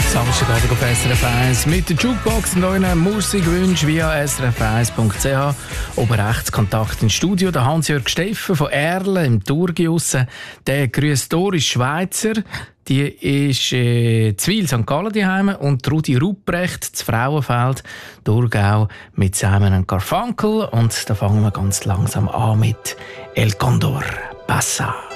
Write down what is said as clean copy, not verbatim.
Samstagabend auf SRF 1 mit der Jukebox und euren Musikwünschen via srf1.ch. Oben rechts Kontakt ins Studio. Der Hans-Jörg Steffen von Erlen im Thurgau. Der grüßt Doris Schweizer. Die ist Zwil St. Gallen daheim und Rudi Rupprecht zu Frauenfeld, Thurgau mit Simon & Garfunkel. Und da fangen wir ganz langsam an mit El Condor Pasa.